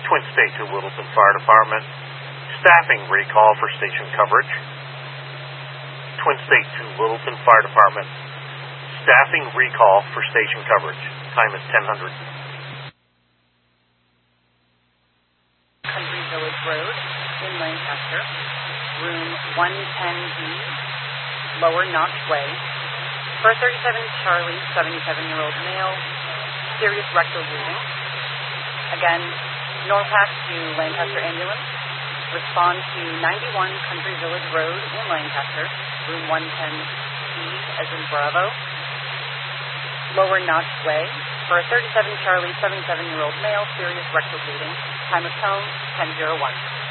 Twin State to Littleton Fire Department. Staffing recall for station coverage. Twin State to Littleton Fire Department. Staffing recall for station coverage. Time is 1000. Country Village Road in Lancaster. Room 110B, Lower Notch Way. For 37 Charlie, 77-year-old male. Serious rectal bleeding. Again, Norpac to Lancaster Ambulance. Respond to 91 Country Village Road in Lancaster, room 110C as in Bravo. Lower Notch Way. For 37 Charlie, 77-year-old male, serious rectal bleeding. Time of tone, 10:01.